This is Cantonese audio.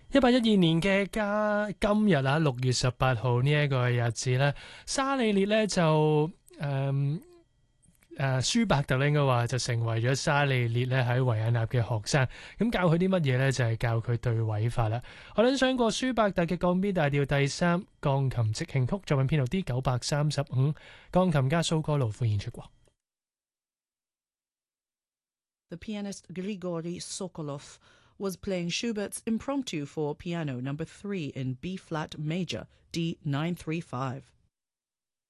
1812年嘅今日啊，6月18號呢一個日子咧，沙利列咧就舒伯特咧應該話就成為咗沙利列咧喺維也納嘅學生，咁教佢啲乜嘢咧？就係教佢對位法啦。我哋想過舒伯特嘅降 B 大調第3鋼琴即興曲，作品編號 D935，鋼琴家蘇哥魯夫演出過。 The pianist Grigory Sokolov was playing Schubert's Impromptu for piano No. 3 in B-flat major, D935.